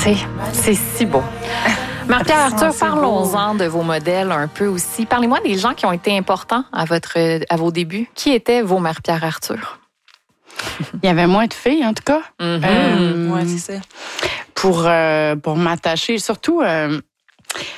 C'est si beau. Marie-Pierre Arthur, parlons-en de vos modèles un peu aussi. Parlez-moi des gens qui ont été importants à vos débuts. Qui étaient vos Marie-Pierre Arthur? Il y avait moins de filles, en tout cas. Oui, c'est ça. Pour m'attacher, surtout...